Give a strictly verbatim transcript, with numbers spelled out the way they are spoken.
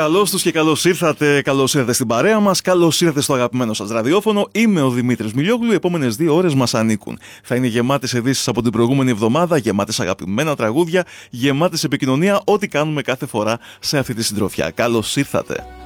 καλώς τους και καλώς ήρθατε. Καλώς ήρθατε στην παρέα μας. Καλώς ήρθατε στο αγαπημένο σας ραδιόφωνο. Είμαι ο Δημήτρης Μιλιόγλου. Οι επόμενες δύο ώρες μας ανήκουν. Θα είναι γεμάτες ειδήσεις από την προηγούμενη εβδομάδα, γεμάτες αγαπημένα τραγούδια, γεμάτες επικοινωνία, ό,τι κάνουμε κάθε φορά σε αυτή τη συντροφιά. Καλώς ήρθατε.